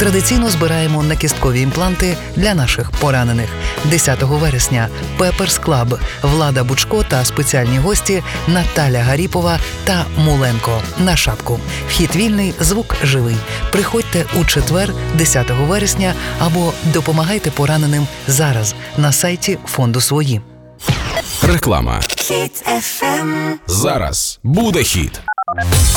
Традиційно збираємо накісткові імпланти для наших поранених. 10 вересня Пеперс Клаб, Влада Бучко та спеціальні гості Наталя Гаріпова та Муленко на шапку. Вхід вільний, звук живий. Приходьте у четвер, 10 вересня, або допомагайте пораненим зараз на сайті фонду «Свої». Реклама. Хіт FM. Зараз буде хіт.